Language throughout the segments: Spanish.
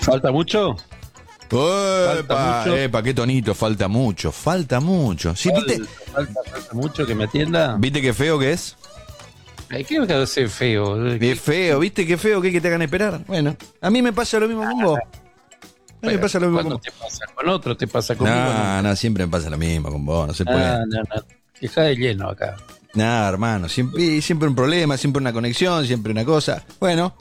¿Falta mucho? Epa, qué tonito, falta mucho. Sí, ¿viste? Falta mucho que me atienda. ¿Viste qué feo que es? Ay, ¿qué me hace feo? Es feo, ¿viste qué feo que te hagan esperar? Bueno, a mí me pasa lo mismo con vos. A mí me pasa lo mismo con vos. ¿Te pasa con otro? ¿Te pasa conmigo? No, siempre me pasa lo mismo con vos, no se puede. No. Deja de lleno acá. Nada, hermano, siempre un problema, siempre una conexión, siempre una cosa. Bueno.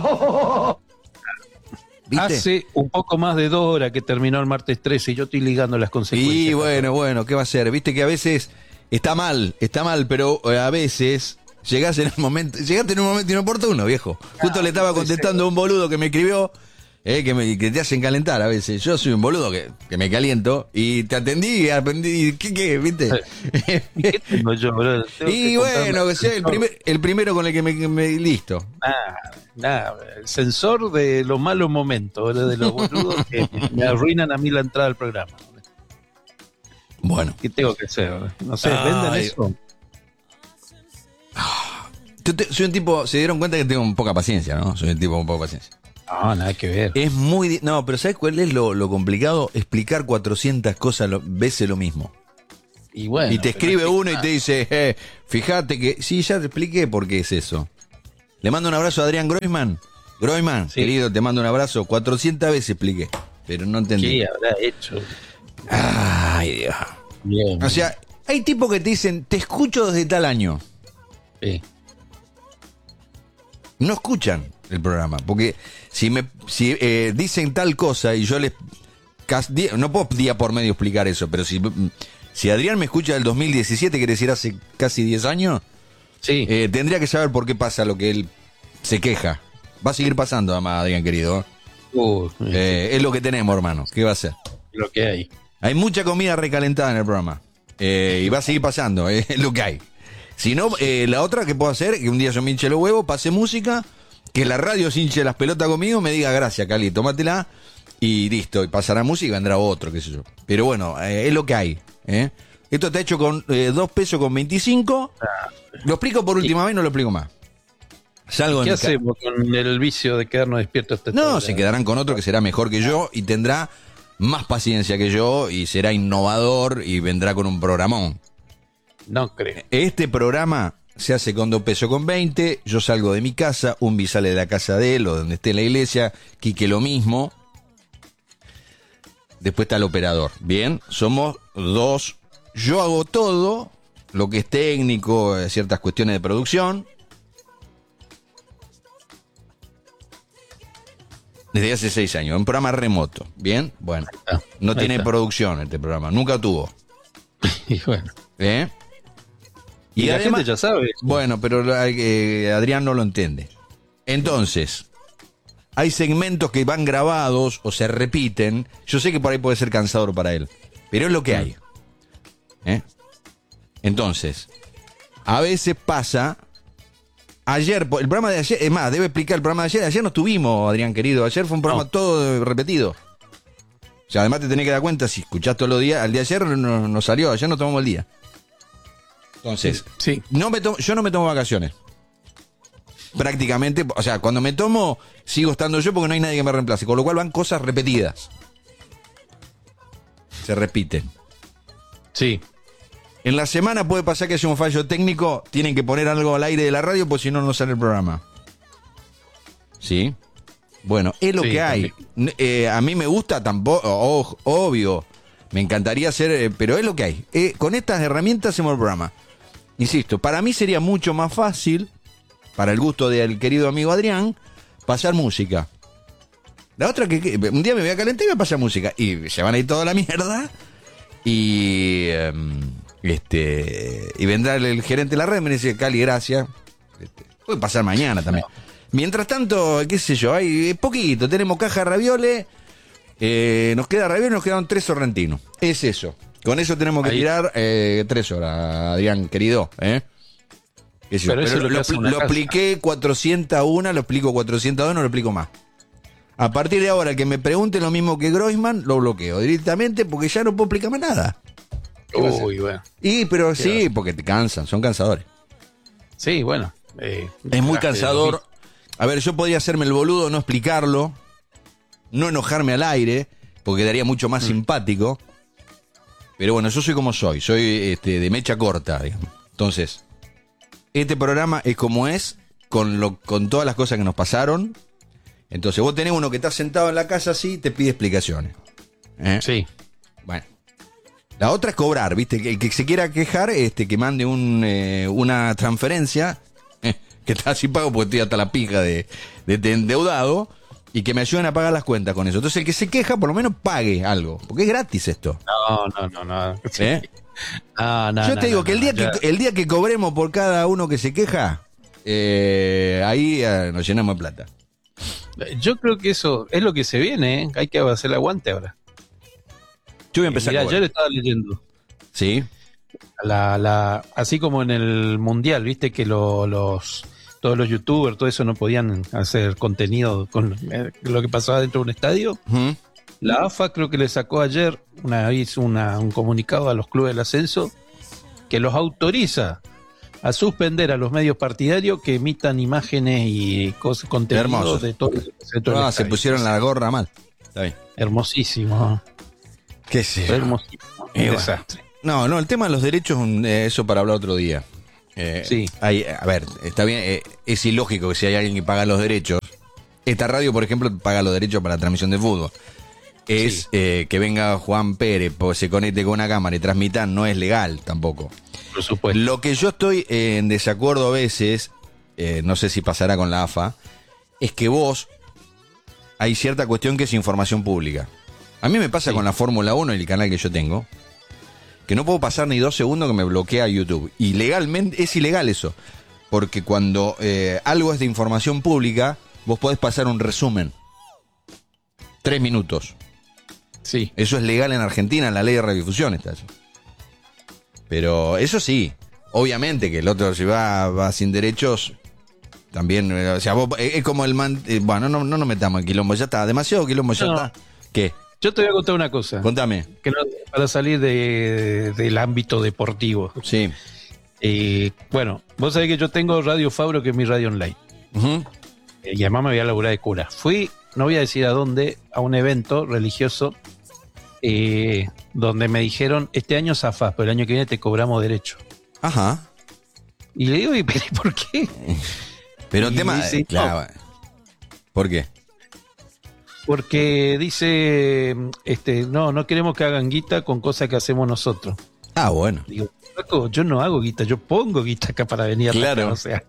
¿Viste? Hace un poco más de 2 horas que terminó el martes 13 y yo estoy ligando las consecuencias. Y bueno, ¿qué va a ser? Viste que a veces está mal, pero a veces llegaste en un momento inoportuno, viejo. Justo le estaba contestando a un boludo que me escribió, que te hacen calentar a veces. Yo soy un boludo que me caliento y te atendí y aprendí. ¿Qué? ¿Viste? ¿Qué tengo yo, bro? Y bueno, que sea el primero con el que me listo. Nada, el sensor de los malos momentos, ¿verdad? De los boludos que me arruinan a mí la entrada al programa. Bueno. ¿Qué tengo que hacer? No sé, ¿venden eso? Soy un tipo, se dieron cuenta que tengo poca paciencia, ¿no? Soy un tipo con poca paciencia. No, nada que ver. Es muy... No, pero ¿sabes cuál es lo complicado? Explicar 400 cosas veces lo mismo. Y bueno, y te escribe uno y te dice, fíjate que... Sí, ya te expliqué por qué es eso. Le mando un abrazo a Adrián Groisman. Sí. Querido, te mando un abrazo. 400 veces expliqué, pero no entendí. ¿Qué habrá hecho? Ay, Dios. Bien. O sea, hay tipos que te dicen, te escucho desde tal año. Sí. No escuchan el programa, porque si dicen tal cosa y yo les... No puedo día por medio explicar eso, pero si Adrián me escucha del 2017, quiere decir hace casi 10 años... Sí. Tendría que saber por qué pasa lo que él se queja. Va a seguir pasando, además, Adrián, querido. Es lo que tenemos, hermano. ¿Qué va a ser? Lo que hay. Hay mucha comida recalentada en el programa. Y va a seguir pasando. Es lo que hay. Si no, la otra que puedo hacer, que un día yo me hinche los huevos, pase música, que la radio se hinche las pelotas conmigo, me diga gracias, Cali, tómatela, y listo. Y pasará música y vendrá otro, qué sé yo. Pero bueno, es lo que hay. Esto está hecho con 2 pesos con 25. Lo explico por última vez, no lo explico más. ¿Qué hacemos con el vicio de quedarnos despiertos hasta No, se quedarán con otro que será mejor que yo y tendrá más paciencia que yo y será innovador y vendrá con un programón. No creo. Este programa se hace con 2 pesos con 20. Yo salgo de mi casa, Umbi sale de la casa de él o donde esté la iglesia, Quique lo mismo. Después está el operador. Bien, somos 2. Yo hago todo lo que es técnico, ciertas cuestiones de producción. Desde hace 6 años, un programa remoto. Bien, bueno, no tiene producción este programa, nunca tuvo. Y bueno. Y la además, gente ya sabe. Bueno, pero Adrián no lo entiende. Entonces, hay segmentos que van grabados o se repiten. Yo sé que por ahí puede ser cansador para él, pero es lo que hay. Entonces, a veces pasa... Ayer, el programa de ayer, es más, debe explicar el programa de ayer. Ayer no estuvimos, Adrián querido. Ayer fue un programa todo repetido. O sea, además te tenés que dar cuenta, si escuchás todos los días, al día de ayer no salió, ayer no tomamos el día. Entonces, sí. Yo no me tomo vacaciones. Prácticamente, o sea, cuando me tomo, sigo estando yo porque no hay nadie que me reemplace. Con lo cual van cosas repetidas. Se repiten. Sí. En la semana puede pasar que haya un fallo técnico, tienen que poner algo al aire de la radio, pues si no, no sale el programa. ¿Sí? Bueno, es lo que hay. A mí me gusta tampoco, obvio, me encantaría hacer, pero es lo que hay. Con estas herramientas hacemos el programa. Insisto, para mí sería mucho más fácil, para el gusto del querido amigo Adrián, pasar música. La otra que un día me voy a calentar y voy a pasar música. Y se van a ir toda la mierda. Y vendrá el gerente de la red y me dice, Cali, gracias. Puede pasar mañana también. No. Mientras tanto, qué sé yo, hay poquito. Tenemos caja de ravioles. Nos queda ravioles, nos quedan 3 sorrentinos. Es eso. Con eso tenemos que tirar 3 horas, Adrián, querido. Pero lo expliqué 401, lo explico 402, no lo explico más. A partir de ahora, que me pregunte lo mismo que Groisman, lo bloqueo directamente porque ya no puedo explicar más nada. Uy, bueno. Pero sí, porque te cansan, son cansadores. Sí, bueno. Es muy cansador. A ver, yo podría hacerme el boludo, no explicarlo. no enojarme al aire, porque quedaría mucho más simpático. Pero bueno, yo soy como soy de mecha corta, digamos. Entonces, este programa es como es, con todas las cosas que nos pasaron. Entonces, vos tenés uno que está sentado en la casa así y te pide explicaciones. Sí. Bueno. La otra es cobrar, ¿viste? Que el que se quiera quejar, que mande una transferencia, que está así pago porque estoy hasta la pija de endeudado, y que me ayuden a pagar las cuentas con eso. Entonces, el que se queja, por lo menos pague algo, porque es gratis esto. No. Sí. Yo te digo que el día que cobremos por cada uno que se queja, ahí nos llenamos de plata. Yo creo que eso es lo que se viene, ¿eh? Hay que hacer el aguante ahora. Yo voy a empezar. Mirá, ayer estaba leyendo. Sí. Así como en el mundial, viste que todos los youtubers, todo eso no podían hacer contenido con lo que pasaba dentro de un estadio. Uh-huh. La AFA creo que le sacó ayer hizo un comunicado a los clubes del ascenso que los autoriza a suspender a los medios partidarios que emitan imágenes y contenidos de todo el estadio. Se pusieron la gorra mal. Está bien. Hermosísimo. ¿Qué sé? Hermosísimo. Un desastre. No, el tema de los derechos, eso para hablar otro día. Sí. A ver, está bien, es ilógico que si hay alguien que paga los derechos. Esta radio, por ejemplo, paga los derechos para la transmisión de fútbol. Que venga Juan Pérez, se conecte con una cámara y transmitan, no es legal tampoco. Por supuesto. Lo que yo estoy en desacuerdo a veces, no sé si pasará con la AFA, es que hay cierta cuestión que es información pública. A mí me pasa con la Fórmula 1 y el canal que yo tengo, que no puedo pasar ni 2 segundos que me bloquea YouTube. Y legalmente es ilegal eso, porque cuando algo es de información pública, vos podés pasar un resumen. 3 minutos. Sí. Eso es legal en Argentina, en la ley de radiodifusión está eso. Pero eso sí, obviamente que el otro si va sin derechos, también, o sea, vos, es como el bueno, no nos metamos en quilombo, ya está, demasiado quilombo, ya está. ¿Qué? Yo te voy a contar una cosa. Contame. Que para salir del ámbito deportivo. Sí. Bueno, vos sabés que yo tengo Radio Fabro, que es mi radio online. Uh-huh. Y además me voy a laburar de cura. Fui, no voy a decir a dónde, a un evento religioso donde me dijeron, este año zafás, pero el año que viene te cobramos derecho. Ajá. Y le digo, ¿y por qué? Pero el tema... dice, claro. ¿Por qué? Porque dice, no queremos que hagan guita con cosas que hacemos nosotros. Ah, bueno. Digo, loco, yo no hago guita, yo pongo guita acá para venir claro. acá, o sea,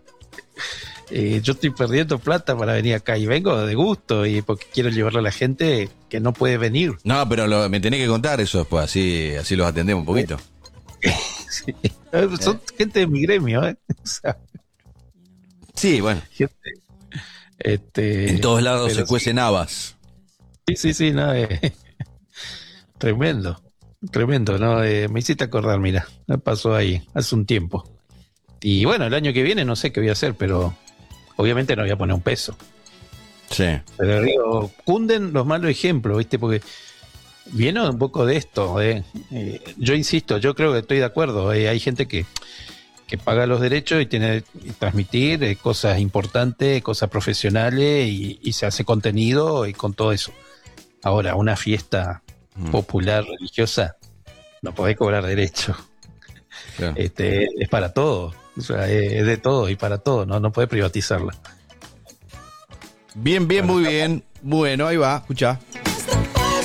yo estoy perdiendo plata para venir acá y vengo de gusto y porque quiero llevarle a la gente que no puede venir. No, pero me tenés que contar eso después, así los atendemos un poquito. Sí. Son gente de mi gremio, ¿eh? O sea, sí, bueno. En todos lados se cuecen habas. Sí, no, tremendo, ¿no? Me hiciste acordar, mira, me pasó ahí hace un tiempo. Y bueno, el año que viene no sé qué voy a hacer, pero obviamente no voy a poner un peso. Sí. Pero digo, cunden los malos ejemplos, ¿viste? Porque viene un poco de esto. Yo insisto, yo creo que estoy de acuerdo. Hay gente que paga los derechos y tiene que transmitir cosas importantes, cosas profesionales y se hace contenido y con todo eso. Ahora, una fiesta popular religiosa no podés cobrar derecho. Claro. Es para todo. O sea, es de todo y para todo. No podés privatizarla. Bien, muy bien. Bueno, ahí va, escuchá.